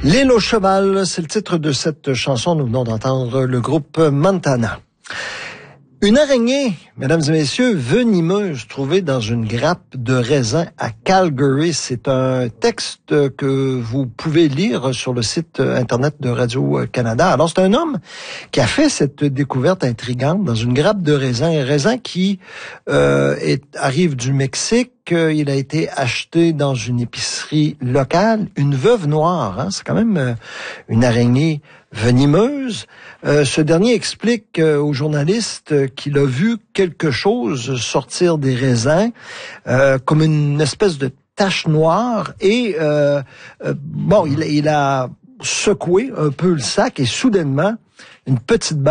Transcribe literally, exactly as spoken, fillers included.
L'île au cheval, c'est le titre de cette chanson. Nous venons d'entendre le groupe Montana. Une araignée, mesdames et messieurs, venimeuse trouvée dans une grappe de raisin à Calgary. C'est un texte que vous pouvez lire sur le site Internet de Radio-Canada. Alors, c'est un homme qui a fait cette découverte intrigante dans une grappe de raisin. Un raisin qui euh, est, arrive du Mexique. Il a été acheté dans une épicerie locale. Une veuve noire, hein? C'est quand même euh, une araignée venimeuse. Euh, ce dernier explique euh, aux journalistes qu'il a vu quelque chose sortir des raisins, euh, comme une espèce de tache noire. Et euh, euh, bon, il, il a secoué un peu le sac et soudainement, une petite